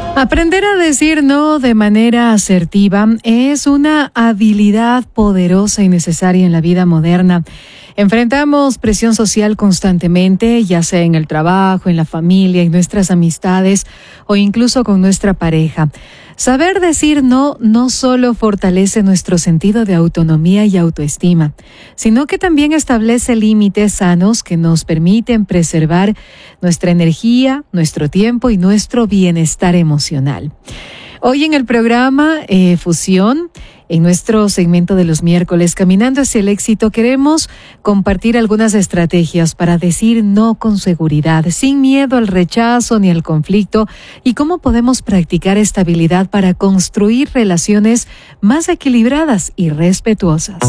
Aprender a decir no de manera asertiva es una habilidad poderosa y necesaria en la vida moderna. Enfrentamos presión social constantemente, ya sea en el trabajo, en la familia, en nuestras amistades o incluso con nuestra pareja. Saber decir no solo fortalece nuestro sentido de autonomía y autoestima, sino que también establece límites sanos que nos permiten preservar nuestra energía, nuestro tiempo y nuestro bienestar emocional. Hoy en el programa Fusión, en nuestro segmento de los miércoles, Caminando hacia el éxito, queremos compartir algunas estrategias para decir no con seguridad, sin miedo al rechazo ni al conflicto, y cómo podemos practicar esta habilidad para construir relaciones más equilibradas y respetuosas.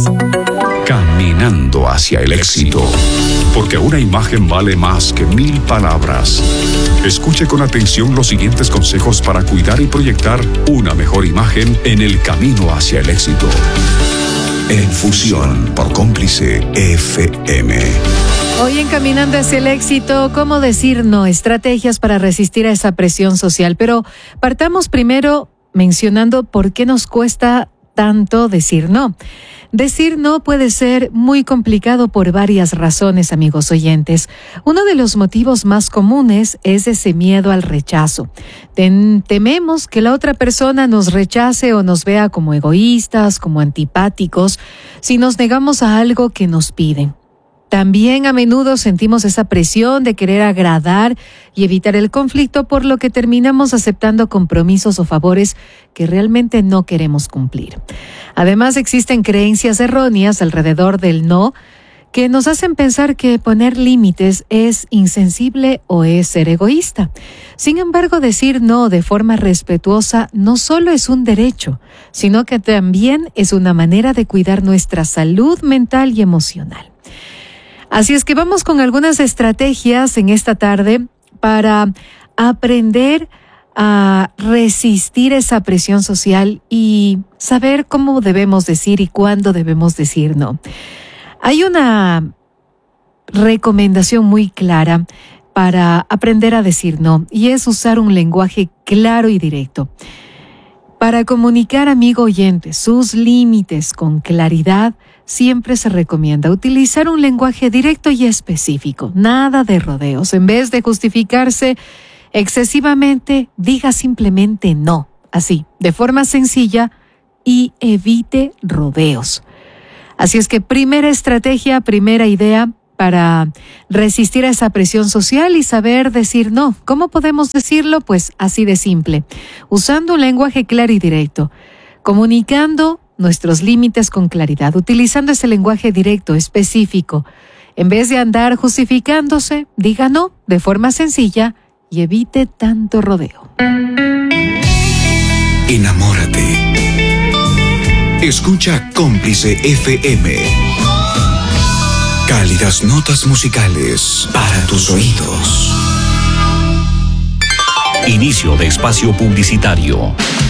Caminando hacia el éxito, porque una imagen vale más que 1000 palabras. Escuche con atención los siguientes consejos para cuidar y proyectar una mejor imagen en el camino hacia el éxito. En Fusión por Cómplice FM. Hoy en Caminando hacia el éxito, ¿cómo decir no? Estrategias para resistir a esa presión social. Pero partamos primero mencionando por qué nos cuesta tanto decir no. Decir no puede ser muy complicado por varias razones, amigos oyentes. Uno de los motivos más comunes es ese miedo al rechazo. Tememos que la otra persona nos rechace o nos vea como egoístas, como antipáticos, si nos negamos a algo que nos piden. También a menudo sentimos esa presión de querer agradar y evitar el conflicto, por lo que terminamos aceptando compromisos o favores que realmente no queremos cumplir. Además, existen creencias erróneas alrededor del no que nos hacen pensar que poner límites es insensible o es ser egoísta. Sin embargo, decir no de forma respetuosa no solo es un derecho, sino que también es una manera de cuidar nuestra salud mental y emocional. Así es que vamos con algunas estrategias en esta tarde para aprender a resistir esa presión social y saber cómo debemos decir y cuándo debemos decir no. Hay una recomendación muy clara para aprender a decir no, y es usar un lenguaje claro y directo. Para comunicar, amigo oyente, sus límites con claridad, siempre se recomienda utilizar un lenguaje directo y específico, nada de rodeos. En vez de justificarse excesivamente, diga simplemente no, así, de forma sencilla, y evite rodeos. Así es que primera estrategia, primera idea para resistir a esa presión social y saber decir no. ¿Cómo podemos decirlo? Pues así de simple, usando un lenguaje claro y directo, comunicando nuestros límites con claridad, utilizando ese lenguaje directo, específico. En vez de andar justificándose, diga no de forma sencilla y evite tanto rodeo. Enamórate. Escucha Cómplice FM. Cálidas notas musicales para tus oídos. Inicio de espacio publicitario.